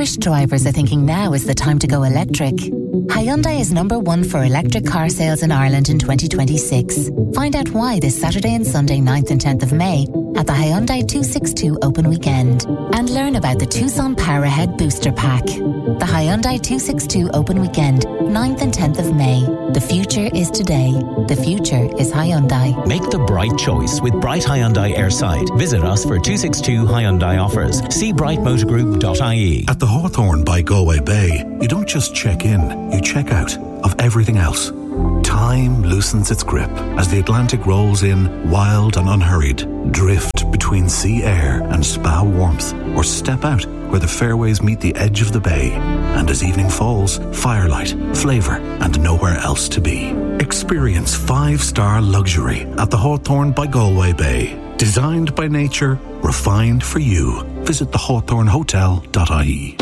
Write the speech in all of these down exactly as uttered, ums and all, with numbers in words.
Irish drivers are thinking now is the time to go electric. Hyundai is number one for electric car sales in Ireland in twenty twenty-six. Find out why this Saturday and Sunday ninth and tenth of May at the Hyundai two sixty-two Open Weekend. And learn about the Tucson Power Ahead Booster Pack. The Hyundai two sixty-two Open Weekend, ninth and tenth of May. The future is today. The future is Hyundai. Make the bright choice with Bright Hyundai Airside. Visit us for two sixty-two Hyundai offers. See bright motor group dot I E. At the Hawthorne by Galway Bay, you don't just check in, you check out of everything else. Time loosens its grip as the Atlantic rolls in, wild and unhurried. Drift between sea air and spa warmth, or step out where the fairways meet the edge of the bay. And as evening falls, firelight, flavour, and nowhere else to be. Experience five-star luxury at the Hawthorne by Galway Bay. Designed by nature, refined for you. Visit the hawthorne hotel dot I E.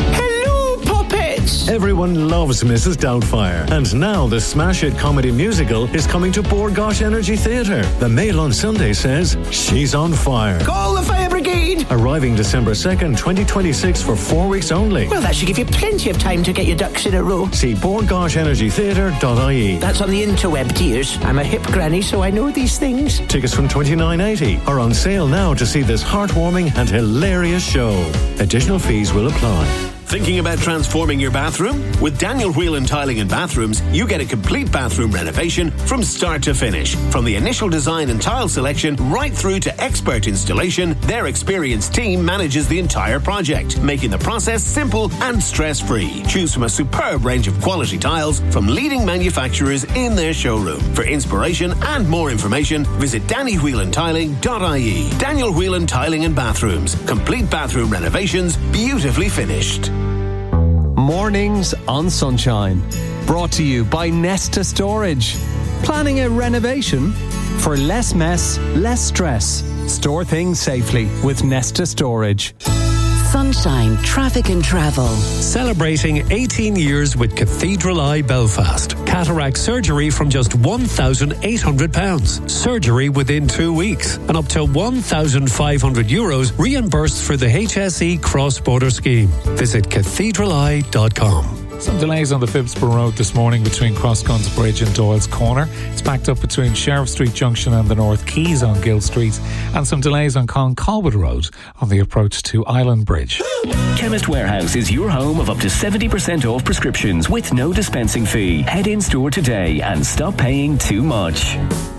Everyone loves Missus Doubtfire, and now the smash hit comedy musical is coming to Bord Gáis Energy Theatre. The Mail on Sunday says she's on fire. Call the fire brigade! Arriving December second, twenty twenty-six for four weeks only. Well, that should give you plenty of time to get your ducks in a row. See bord gáis energy theatre dot I E. That's on the interweb, dears. I'm a hip granny, so I know these things. Tickets from twenty-nine eighty are on sale now to see this heartwarming and hilarious show. Additional fees will apply. Thinking about transforming your bathroom? With Daniel Whelan Tiling and Bathrooms, you get a complete bathroom renovation from start to finish. From the initial design and tile selection right through to expert installation, their experienced team manages the entire project, making the process simple and stress-free. Choose from a superb range of quality tiles from leading manufacturers in their showroom. For inspiration and more information, visit danny whelan tiling dot I E. Daniel Whelan Tiling and Bathrooms. Complete bathroom renovations, beautifully finished. Mornings on Sunshine. Brought to you by Nesta Storage. Planning a renovation? For less mess, less stress. Store things safely with Nesta Storage. Sunshine Traffic and Travel. Celebrating eighteen years with Cathedral Eye Belfast. Cataract surgery from just one thousand eight hundred pounds. Surgery within two weeks. And up to one thousand five hundred euros reimbursed for the H S E cross-border scheme. Visit cathedral eye dot com. Some delays on the Phibsborough Road this morning between Crossguns Bridge and Doyle's Corner. It's backed up between Sheriff Street Junction and the North Quays on Gill Street. And some delays on Con Colwood Road on the approach to Island Bridge. Chemist Warehouse is your home of up to seventy percent off prescriptions with no dispensing fee. Head in store today and stop paying too much.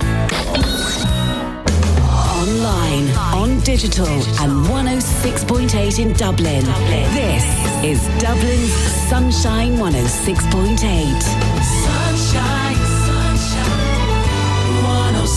Online, on digital, and one oh six point eight in Dublin. Dublin. This is Dublin's Sunshine one oh six point eight. Sunshine, sunshine, one oh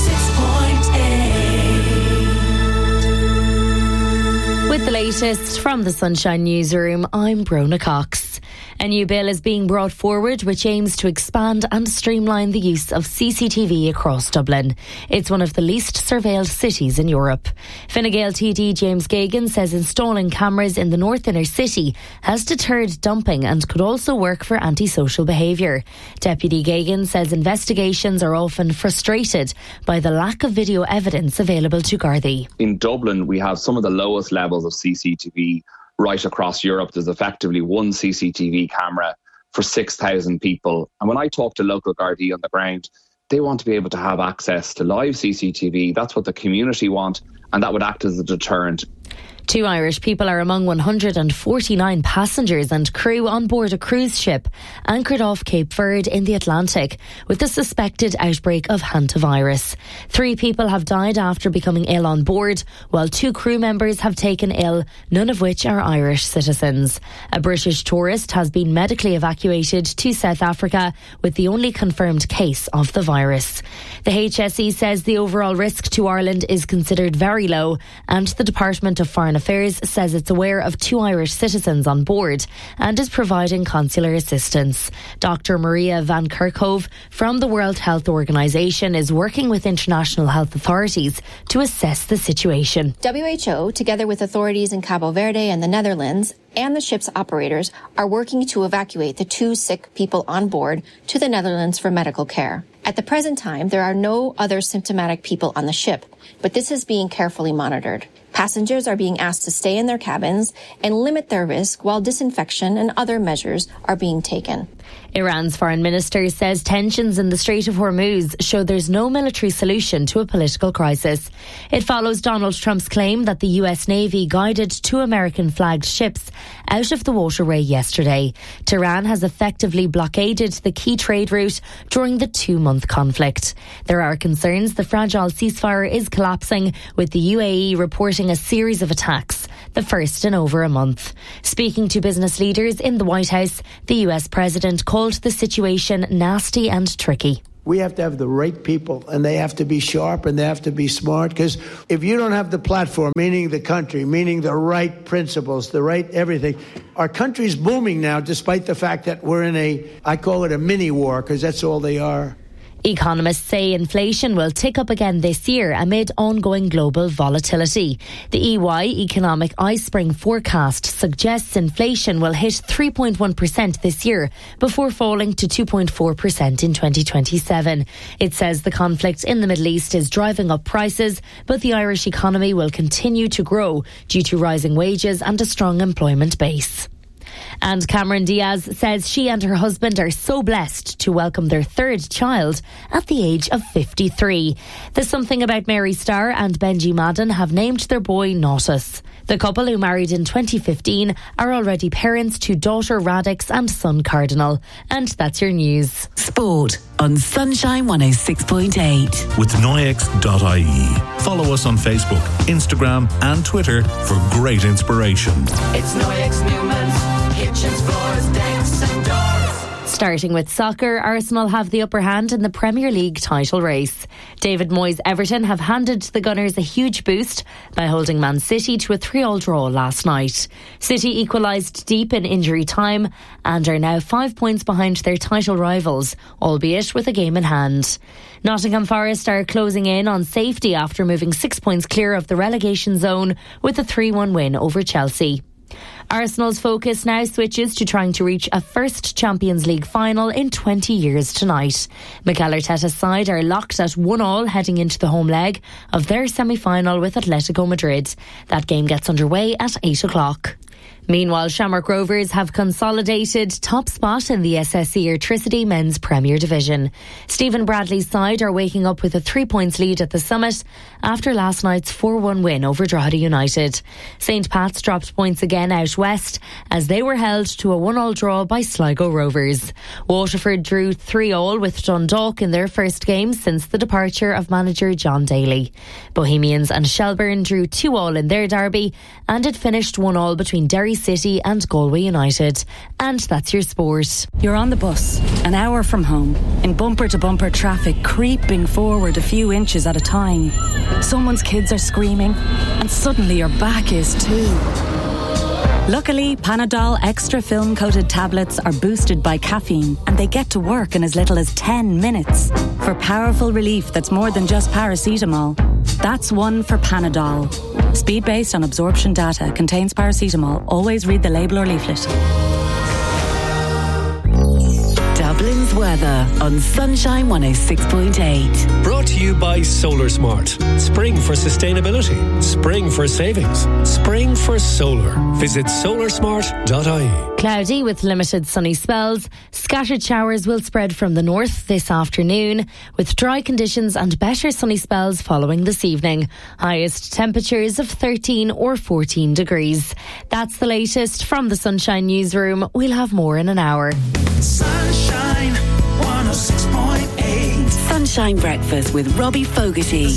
six point eight. With the latest from the Sunshine Newsroom, I'm Brona Cox. A new bill is being brought forward which aims to expand and streamline the use of C C T V across Dublin. It's one of the least surveilled cities in Europe. Fine Gael T D James Gagan says installing cameras in the north inner city has deterred dumping and could also work for antisocial behaviour. Deputy Gagan says investigations are often frustrated by the lack of video evidence available to Gardaí. In Dublin, we have some of the lowest levels of C C T V right across Europe. There's effectively one C C T V camera for six thousand people. And when I talk to local Gardaí on the ground, they want to be able to have access to live C C T V. That's what the community want, and that would act as a deterrent. Two Irish people are among one hundred forty-nine passengers and crew on board a cruise ship anchored off Cape Verde in the Atlantic with the suspected outbreak of hantavirus. Three people have died after becoming ill on board, while two crew members have taken ill, none of which are Irish citizens. A British tourist has been medically evacuated to South Africa with the only confirmed case of the virus. The H S E says the overall risk to Ireland is considered very low, and the Department of Foreign Affairs says it's aware of two Irish citizens on board and is providing consular assistance. Doctor Maria Van Kerkhove from the World Health Organization is working with international health authorities to assess the situation. W H O, together with authorities in Cabo Verde and the Netherlands, and the ship's operators are working to evacuate the two sick people on board to the Netherlands for medical care. At the present time, there are no other symptomatic people on the ship, but this is being carefully monitored. Passengers are being asked to stay in their cabins and limit their risk while disinfection and other measures are being taken. Iran's foreign minister says tensions in the Strait of Hormuz show there's no military solution to a political crisis. It follows Donald Trump's claim that the U S Navy guided two American-flagged ships out of the waterway yesterday. Tehran has effectively blockaded the key trade route during the two-month conflict. There are concerns the fragile ceasefire is collapsing, with the U A E reporting a series of attacks, the first in over a month. Speaking to business leaders in the White House, the U S president called the situation nasty and tricky. We have to have the right people, and they have to be sharp and they have to be smart, because if you don't have the platform, meaning the country, meaning the right principles, the right everything, our country's booming now despite the fact that we're in a, I call it a mini war, because that's all they are. Economists say inflation will tick up again this year amid ongoing global volatility. The E Y Economic iSpring forecast suggests inflation will hit three point one percent this year before falling to two point four percent in twenty twenty-seven. It says the conflict in the Middle East is driving up prices, but the Irish economy will continue to grow due to rising wages and a strong employment base. And Cameron Diaz says she and her husband are so blessed to welcome their third child at the age of fifty-three. The Something About Mary star and Benji Madden have named their boy Nautis. The couple, who married in twenty fifteen, are already parents to daughter Radix and son Cardinal. And that's your news. Sport on Sunshine one oh six point eight. With Noyex dot I E. Follow us on Facebook, Instagram and Twitter for great inspiration. It's Noyex Newman's kitchens, floors, decks and doors. Starting with soccer, Arsenal have the upper hand in the Premier League title race. David Moyes' Everton have handed the Gunners a huge boost by holding Man City to a three all draw last night. City equalised deep in injury time and are now five points behind their title rivals, albeit with a game in hand. Nottingham Forest are closing in on safety after moving six points clear of the relegation zone with a three one win over Chelsea. Arsenal's focus now switches to trying to reach a first Champions League final in twenty years tonight. Mikel Arteta's side are locked at one all heading into the home leg of their semi-final with Atletico Madrid. That game gets underway at eight o'clock. Meanwhile, Shamrock Rovers have consolidated top spot in the S S E Airtricity Men's Premier Division. Stephen Bradley's side are waking up with a three points lead at the summit after last night's four one win over Drogheda United. Saint Pat's dropped points again out west as they were held to a one all draw by Sligo Rovers. Waterford drew three all with Dundalk in their first game since the departure of manager John Daly. Bohemians and Shelbourne drew two all in their derby, and it finished one all between Derry City and Galway United. And that's your sport. You're on the bus, an hour from home, in bumper-to-bumper traffic creeping forward a few inches at a time. Someone's kids are screaming, and suddenly your back is too. Luckily, Panadol extra film-coated tablets are boosted by caffeine, and they get to work in as little as ten minutes. For powerful relief that's more than just paracetamol. That's one for Panadol. Speed based on absorption data, contains paracetamol. Always read the label or leaflet. Dublin's weather on Sunshine one oh six point eight. Brought to you by Solar Smart. Spring for sustainability. Spring for savings. Spring for solar. Visit solar smart dot I E. Cloudy with limited sunny spells. Scattered showers will spread from the north this afternoon, with dry conditions and better sunny spells following this evening. Highest temperatures of thirteen or fourteen degrees. That's the latest from the Sunshine Newsroom. We'll have more in an hour. Sunshine one oh six point eight. Sunshine Breakfast with Robbie Fogarty.